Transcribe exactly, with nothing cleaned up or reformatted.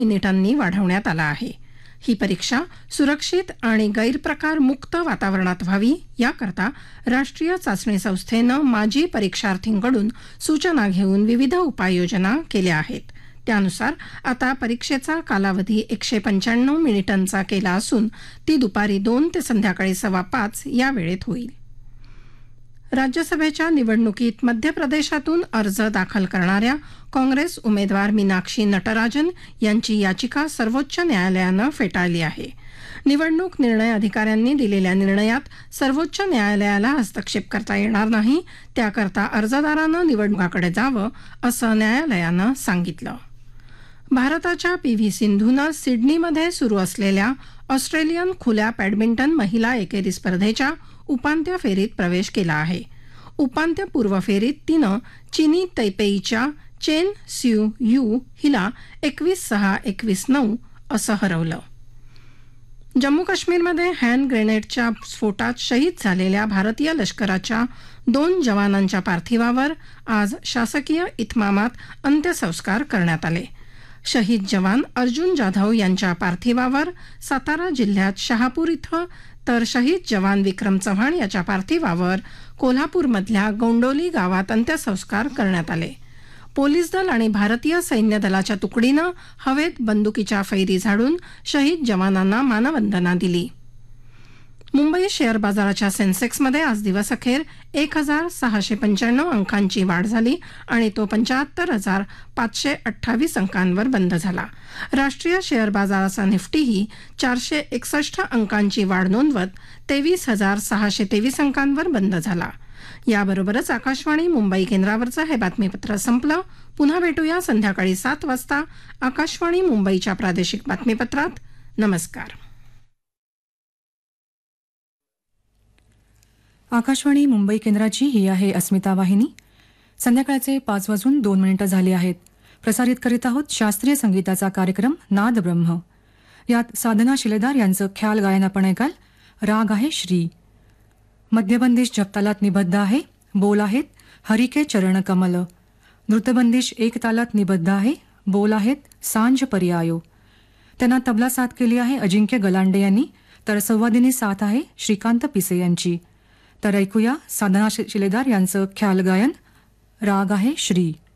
मिनिटांनी वाढवण्यात आला आहे. ही परीक्षा सुरक्षित आणि गैरप्रकार मुक्त वातावरणात व्हावी याकरता राष्ट्रीय चाचणी संस्थेनं माजी परीक्षार्थींकडून सूचना घेऊन विविध उपाययोजना केल्या आहेत. त्यानुसार आता परीक्षेचा कालावधी एकशे पंच्याण्णव मिनिटांचा केला असून ती दुपारी दोन ते संध्याकाळी सव्वा पाच या वेळेत होईल. राज्यसभेच्या निवडणुकीत मध्य प्रदेशातून अर्ज दाखल करणाऱ्या काँग्रेस उमेदवार मीनाक्षी नटराजन यांची याचिका सर्वोच्च न्यायालयानं फेटाळली आहे. निवडणूक निर्णय अधिकाऱ्यांनी दिलेल्या निर्णयात सर्वोच्च न्यायालयाला हस्तक्षेप करता येणार नाही, त्याकरता अर्जदारानं निवडणुकाकडे जावं असं न्यायालयानं सांगितलं. भारताच्या पी व्ही सिंधूनं सिडनीमध्ये सुरू असलेल्या ऑस्ट्रेलियन खुल्या बॅडमिंटन महिला एकेरी स्पर्धेच्या उपांत्य फेरीत प्रवेश केला आहे. उपांत्यपूर्व फेरीत तिनं चीनी तैपेईच्या चेन स्यू यू हिला एकवीस सहा एकवीस नऊ असं हरवलं. जम्मू काश्मीरमध्ये हँड ग्रेनेडच्या स्फोटात शहीद झालेल्या भारतीय लष्कराच्या दोन जवानांच्या पार्थिवावर आज शासकीय इतमामात अंत्यसंस्कार करण्यात आले. शहीद जवान अर्जुन जाधव यांच्या पार्थिवावर सातारा जिल्ह्यात शहापूर इथं, तर शहीद जवान विक्रम चव्हाण याच्या पार्थिवावर कोल्हापूरमधल्या गोंडोली गावात अंत्यसंस्कार करण्यात आले. पोलीस दल आणि भारतीय सैन्य दलाच्या तुकडीनं हवेत बंदुकीच्या फैरी झाडून शहीद जवानांना मानवंदना दिली. मुंबई शेअर बाजाराच्या सेन्सेक्समध्ये आज दिवसअखेर एक हजार सहाशे पंच्याण्णव अंकांची वाढ झाली आणि तो पंच्याहत्तर हजार पाचशे अठ्ठावीस अंकांवर बंद झाला. राष्ट्रीय शेअर बाजाराचा निफ्टीही चारशे एकसष्ट अंकांची वाढ नोंदवत तेवीस हजार सहाशे तेवीस अंकांवर बंद झाला. याबरोबरच आकाशवाणी मुंबई केंद्रावरचं हे बातमीपत्र संपलं. पुन्हा भेटूया संध्याकाळी सात वाजता आकाशवाणी मुंबईच्या प्रादेशिक बातमीपत्रात. नमस्कार. आकाशवाणी मुंबई केंद्राची ही आहे अस्मिता वाहिनी. संध्याकाळचे पाच वाजून दोन मिनिटं झाली आहेत. प्रसारित करीत आहोत शास्त्रीय संगीताचा कार्यक्रम नाद ब्रह्म. यात साधना शिलेदार यांचं ख्याल गायन आपण ऐकाल. राग आहे श्री. मध्यबंदिश जपतालात निबद्ध आहे. बोल आहेत हरिके चरण कमल. नृत्यबंदिश एक तालात निबद्ध आहे. बोल आहेत सांज पर्यायो. त्यांना तबला साथ केली आहे अजिंक्य गलांडे यांनी, तर संवादिनी साथ आहे श्रीकांत पिसे यांची. तर ऐकूया साधना शिलेदार यांचं ख्याल गायन. राग आहे श्री.